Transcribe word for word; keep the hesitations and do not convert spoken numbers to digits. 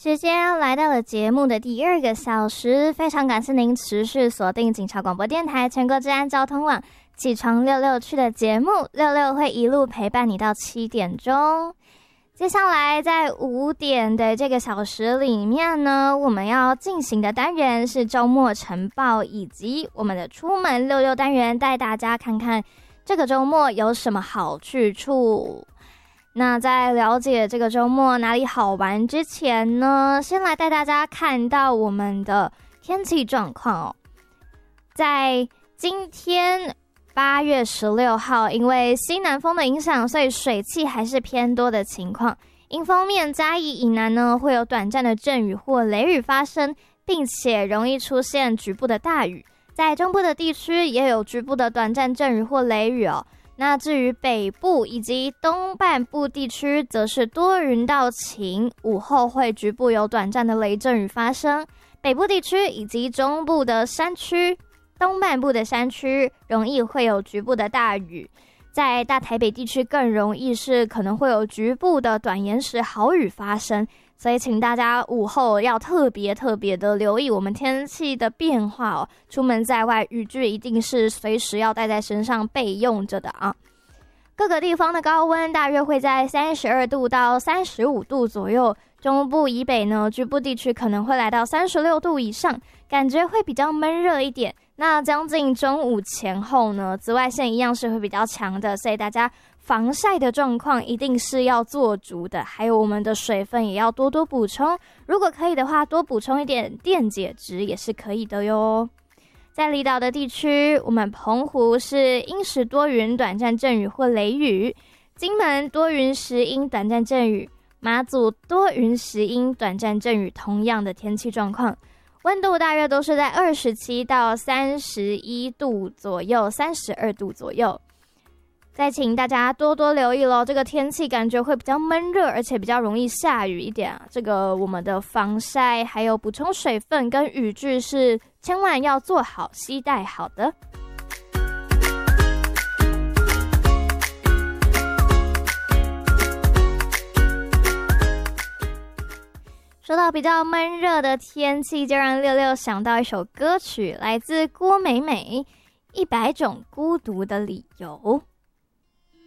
时间来到了节目的第二个小时，非常感谢您持续锁定警察广播电台全国治安交通网起床六六去的节目，六六会一路陪伴你到七点钟。接下来在五点的这个小时里面呢，我们要进行的单元是周末晨报，以及我们的出门六六单元，带大家看看这个周末有什么好去处。那在了解这个周末哪里好玩之前呢，先来带大家看到我们的天气状况哦。在今天八月十六号，因为西南风的影响，所以水汽还是偏多的情况。迎风面，嘉义以南呢会有短暂的阵雨或雷雨发生，并且容易出现局部的大雨。在中部的地区也有局部的短暂阵雨或雷雨哦。那至于北部以及东半部地区，则是多云到晴，午后会局部有短暂的雷阵雨发生。北部地区以及中部的山区、东半部的山区容易会有局部的大雨，在大台北地区更容易是可能会有局部的短延时豪雨发生，所以请大家午后要特别特别的留意我们天气的变化哦。出门在外，雨具一定是随时要带在身上备用着的啊。各个地方的高温大约会在三十二度到三十五度左右，中部以北呢，局部地区可能会来到三十六度以上，感觉会比较闷热一点。那将近中午前后呢，紫外线一样是会比较强的，所以大家防晒的状况一定是要做足的，还有我们的水分也要多多补充，如果可以的话，多补充一点电解质也是可以的哟。在离岛的地区，我们澎湖是阴时多云，短暂阵雨或雷雨；金门多云时阴，短暂阵雨；马祖多云时阴，短暂阵雨，同样的天气状况。温度大约都是在二十七到三十一度左右，三十二度左右。再请大家多多留意咯，这个天气感觉会比较闷热，而且比较容易下雨一点啊。这个我们的防晒还有补充水分跟雨具是千万要做好携带好的。说到比较闷热的天气，就让六六想到一首歌曲，来自郭美美，《一百种孤独的理由》。